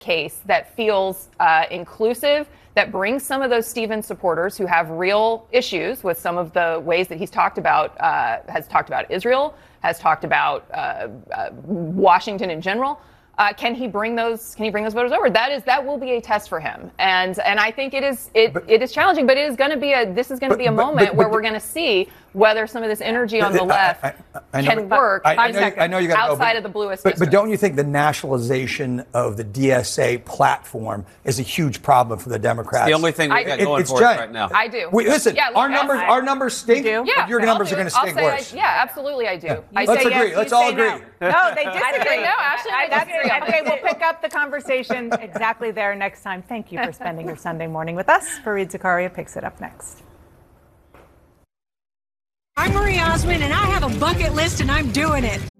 case that feels inclusive, that brings some of those Stevens supporters who have real issues with some of the ways that he's talked about, has talked about Israel, has talked about Washington in general. Can he bring those voters over? That will be a test for him, and I think it is challenging, but this is going to be a moment where we're going to see whether some of this energy on the left can work. I know you got outside of the bluest. But don't you think the nationalization of the DSA platform is a huge problem for the Democrats? It's the only thing we got going for us right now. I do. Listen, our numbers stink. Yeah, your numbers are going to stink worse. Absolutely, I do. Yeah. Let's agree. Yes, Let's all agree. No, they disagree. No, Ashley, I disagree. Okay, we'll pick up the conversation exactly there next time. Thank you for spending your Sunday morning with us. Fareed Zakaria picks it up next. I'm Marie Osmond, and I have a bucket list, and I'm doing it.